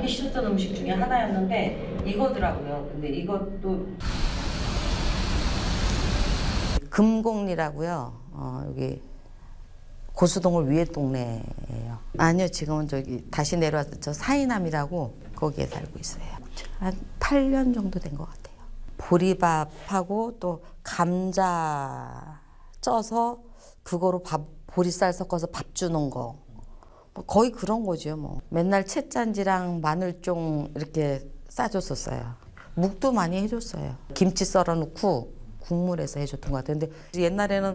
싫었던 음식 중에 하나였는데 이거더라고요. 근데 이것도 금곡리라고요. 여기 고수동을 위에 동네예요. 아니요, 지금은 저기 다시 내려와서 저 사이남이라고 거기에 살고 있어요. 한 8년 정도 된 것 같아요. 보리밥하고 또 감자 쪄서 그거로 보리쌀 섞어서 밥 주는 거. 뭐 거의 그런 거죠, 뭐. 맨날 채짠지랑 마늘종 이렇게 싸줬었어요. 묵도 많이 해줬어요. 김치 썰어 놓고 국물에서 해줬던 것 같아요. 근데 옛날에는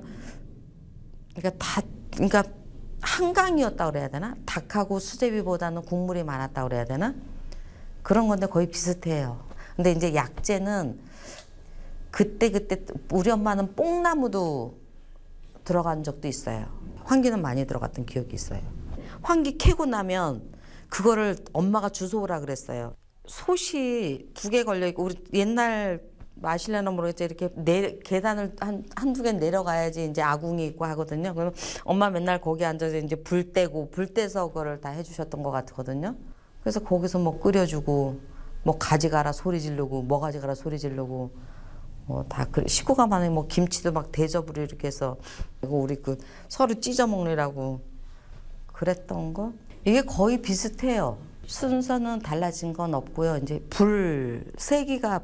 그러니까 한강이었다 그래야 되나? 닭하고 수제비보다는 국물이 많았다 그래야 되나? 그런 건데 거의 비슷해요. 근데 이제 약재는 그때 우리 엄마는 뽕나무도 들어간 적도 있어요. 환기는 많이 들어갔던 기억이 있어요. 환기 캐고 나면 그거를 엄마가 주워오라 그랬어요. 솥이 2개 걸려 있고 우리 옛날 마실려나 모르겠지 이렇게 계단을 한두 개 내려가야지 이제 아궁이 있고 하거든요. 그러면 엄마 맨날 거기 앉아서 이제 불 떼고 불 떼서 그걸 다 해주셨던 것 같거든요. 그래서 거기서 뭐 끓여주고 뭐 가져가라 소리 지르고 뭐 가져가라 소리 지르고 뭐 다 그래. 식구가 많으면 뭐 김치도 막 대접으로 이렇게 해서 그리고 우리 그 서로 찢어 먹느라고 그랬던 거 이게 거의 비슷해요. 순서는 달라진 건 없고요. 이제 불세기가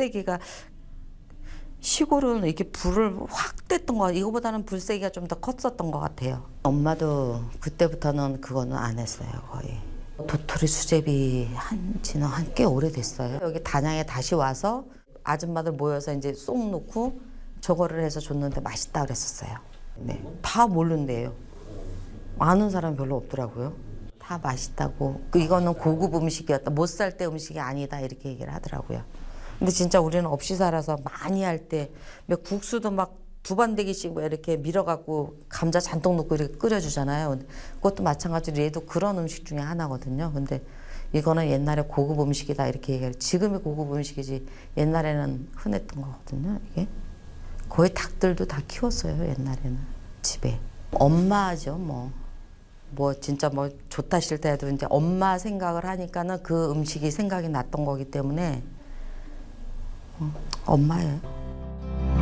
시골은 이렇게 불을 확 뗐던 거 이거보다는 불세기가 좀 더 컸었던 것 같아요. 엄마도 그때부터는 그거는 안 했어요. 거의 도토리 수제비 한지는 꽤 오래됐어요. 여기 단양에 다시 와서 아줌마들 모여서 이제 쏙 놓고 저거를 해서 줬는데 맛있다 그랬었어요. 네, 다 모른대요. 아는 사람 별로 없더라고요. 다 맛있다고. 이거는 고급 음식이었다. 못 살 때 음식이 아니다. 이렇게 얘기를 하더라고요. 근데 진짜 우리는 없이 살아서 많이 할 때 국수도 막 2반대기씩 이렇게 밀어갖고 감자 잔뜩 넣고 이렇게 끓여주잖아요. 그것도 마찬가지로 얘도 그런 음식 중에 하나거든요. 근데 이거는 옛날에 고급 음식이다. 이렇게 얘기해요. 지금이 고급 음식이지 좋아했던 흔했던 거거든요. 이게 거의 닭들도 다 키웠어요. 옛날에는 집에. 엄마죠 뭐 진짜 뭐 좋다 싫다 해도 이제 엄마 생각을 하니까는 그 음식이 생각이 났던 거기 때문에 엄마예요.